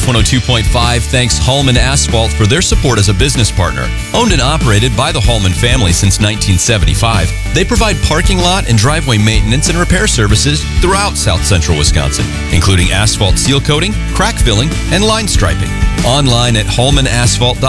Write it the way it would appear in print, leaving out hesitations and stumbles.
Life 102.5 thanks Hallman Asphalt for their support as a business partner. Owned and operated by the Hallman family since 1975, they provide parking lot and driveway maintenance and repair services throughout South Central Wisconsin, including asphalt seal coating, crack filling, and line striping. Online at hallmanasphalt.com.